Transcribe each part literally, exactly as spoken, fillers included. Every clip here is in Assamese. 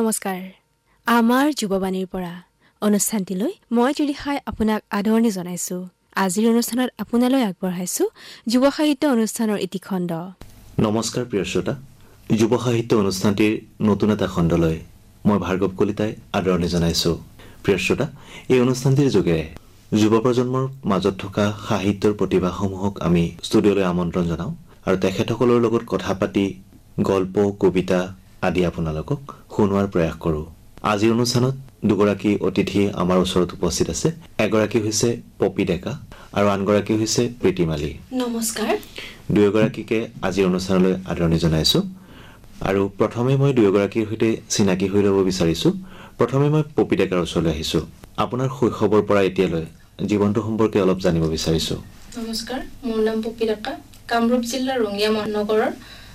নমস্কাৰ আমাৰ যুৱবাণীৰ পৰা অনুষ্ঠানটিলৈ মই তিৰিহাই আপোনাক আদৰণি জনাইছো আজিৰ অনুষ্ঠানত আপোনালৈ আগবঢ়াইছো যুৱ সাহিত্য অনুষ্ঠানৰ এটি খণ্ড নমস্কাৰ প্ৰিয় শ্ৰোতা যুৱ সাহিত্য অনুষ্ঠানটিৰ নতুন এটা খণ্ডলৈ মই ভাৰ্গৱ কলিতাই আদৰণি জনাইছো প্ৰিয় শ্ৰোতা এই অনুষ্ঠানটিৰ যোগেৰে যুৱ প্ৰজন্মৰ মাজত থকা সাহিত্যৰ প্ৰতিভাসমূহক আমি ষ্টুডিঅলৈ আমন্ত্ৰণ জনাওঁ আৰু তেখেতসকলৰ লগত কথা পাতি গল্প কবিতা আদি আপোনালোকক শুনোৱাৰ প্ৰয়াস কৰো আজিৰ অনুষ্ঠানত দুগৰাকী অতিথি আমাৰ ওচৰত উপস্থিত আছে এগৰাকী হৈছে পপি ডেকা আৰু আনগৰাকী হৈছে প্ৰীতিমালী নমস্কাৰ দুয়োগৰাকীকে আজিৰ অনুষ্ঠানলৈ আদৰণি জনাইছো আৰু প্ৰথমে মই দুয়োগৰাকীৰ সৈতে চিনাকি হৈ ল'ব বিচাৰিছো প্ৰথমে মই পপি ডেকাৰ ওচৰলৈ আহিছো আপোনাৰ শৈশৱৰ পৰা এতিয়ালৈ জীৱনটো সম্পৰ্কে অলপ জানিব বিচাৰিছো নমস্কাৰ মোৰ নাম পপি ডেকা কামৰূপ জিলাৰ ৰঙিয়া মহানগৰৰ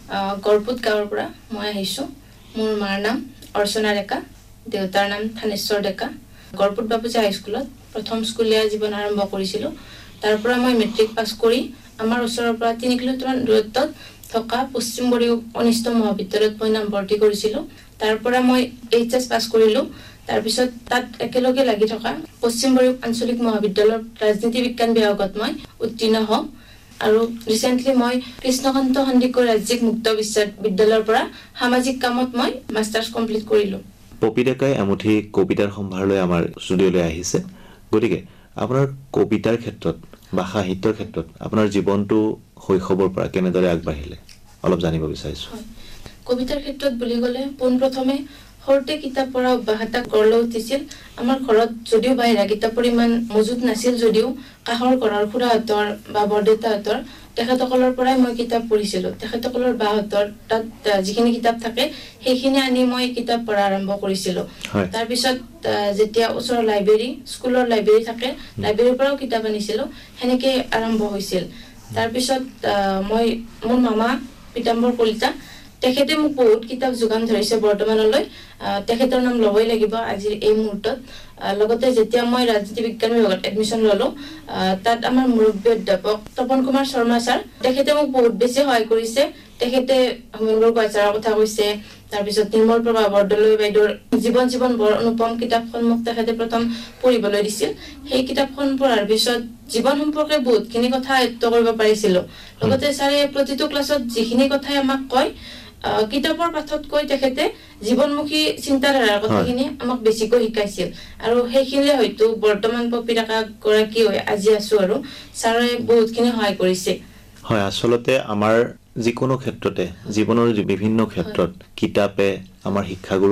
গৰপুত গাঁৱৰ পৰা মই আহিছো মোৰ মাৰ নাম অৰ্চনা ডেকা দেউতাৰ নাম থানেশ্বৰ ডেকা গৰপুত বাপুজী হাইস্কুলত প্ৰথম স্কুলীয়া জীৱন আৰম্ভ কৰিছিলো তাৰ পৰা মই মেট্ৰিক পাছ কৰি আমাৰ ওচৰৰ পৰা তিনি কিলোমিটাৰ দূৰত্বত থকা পশ্চিম বড়ি অনিষ্ট মহাবিদ্যালয়ত মই নামভৰ্তি কৰিছিলো তাৰ পৰা মই এইচ এছ পাছ কৰিলো তাৰ পিছত তাত একেলগে লাগি থকা পশ্চিম বড়ি আঞ্চলিক মহাবিদ্যালয়ৰ ৰাজনীতি বিজ্ঞান বিভাগত মই উত্তীৰ্ণ হওঁ আৰু ৰিসেন্টলি মই কৃষ্ণকান্ত সন্দিকৈ ৰাজ্যিক মুক্ত বিশ্ববিদ্যালয়ৰ পৰা সামাজিক কামত মই মাষ্টাৰ্ছ কমপ্লিট কৰিলো পপি ডেকাই এমুঠি কবিতাৰ সম্ভাৰলৈ আমাৰ ষ্টুডিঅলৈ আহিছে গতিকে আপোনাৰ কবিতাৰ ক্ষেত্ৰত বা সাহিত্যৰ ক্ষেত্ৰত আপোনাৰ জীৱনটো শৈশৱৰ পৰা কেনেদৰে আগবাঢ়িলে অলপ জানিব বিচাৰিছো কবিতাৰ ক্ষেত্ৰত বুলি গলে পোনপ্ৰথমে সৰুতে কিতাপ পঢ়া অভ্যাস গঢ় লৈ উঠিছিল আমাৰ ঘৰত যদিও বাহিৰা কিতাপৰ ইমান মজুত নাছিল যদিও কাষৰ ঘৰৰ খুৰাহঁতৰ বা বৰদেউতাহঁতৰ তেখেতসকলৰ পৰাই মই কিতাপ পঢ়িছিলো তেখেতসকলৰ বাহঁতৰ তাত যিখিনি কিতাপ থাকে সেইখিনি আনি মই কিতাপ পঢ়া আৰম্ভ কৰিছিলো তাৰ পিছত যেতিয়া ওচৰৰ লাইব্ৰেৰী স্কুলৰ লাইব্ৰেৰী থাকে লাইব্ৰেৰীৰ পৰাও কিতাপ আনিছিলো হেনেকে আৰম্ভ হৈছিল তাৰ পিছত মই মোৰ মামা পিতাম্বৰ কলিতা তেখেতে মোক বহুত কিতাপ যোগান ধৰিছে বৰ্তমানলৈ তেখেতৰ নাম ল'বই লাগিব আজিৰ এই মুহূৰ্তত লগতে যেতিয়া মই ৰাজনীতি বিজ্ঞান বিভাগত এডমিশ্যন ললো তাত আমাৰ মুৰব্বী অধ্যাপক তপন কুমাৰ শৰ্মা ছাৰ তেখেতে মোক বহুত বেছি সহায় কৰিছে তেখেতে হোমেন্দ্ৰ গোৱাচাৰৰ কথা কৈছে তাৰ পিছত নিৰ্মল প্ৰভা বৰদলৈ বাইদেউৰ জীৱন জীৱন বৰ অনুপম কিতাপখন মোক তেখেতে প্ৰথম পঢ়িবলৈ দিছিল সেই কিতাপখন পঢ়াৰ পিছত জীৱন সম্পৰ্কে বহুতখিনি কথা আয়ত্ত কৰিব পাৰিছিলো লগতে ছাৰে প্ৰতিটো ক্লাছত যিখিনি কথাই আমাক কয় কিতাপৰ পাঠতকৈ তেখেতে জীৱনমুখী চিন্তাধাৰাৰ কথাখিনি আমাক বেছিকৈ শিকাইছিল আৰু সেইখিনিলে হয়তো বৰ্তমান পপি ডেকা গৰাকী হৈ আজি আছো আৰু ছাৰে বহুতখিনি সহায় কৰিছে হয় আচলতে আমাৰ যিকোনো ক্ষেত্ৰতে জীৱনৰ বিভিন্ন ক্ষেত্ৰত কিতাপে আমাৰ শিক্ষাগুৰু